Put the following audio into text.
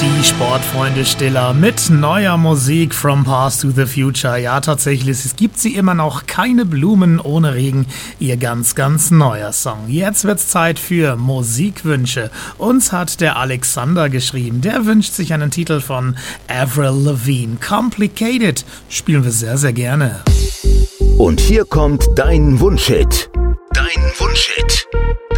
Die Sportfreunde Stiller mit neuer Musik from Past to the Future. Ja, tatsächlich, es gibt sie immer noch. Keine Blumen ohne Regen. Ihr ganz, ganz neuer Song. Jetzt wird's Zeit für Musikwünsche. Uns hat der Alexander geschrieben. Der wünscht sich einen Titel von Avril Lavigne. Complicated. Spielen wir sehr, sehr gerne. Und hier kommt dein Wunschhit. Dein Wunschhit.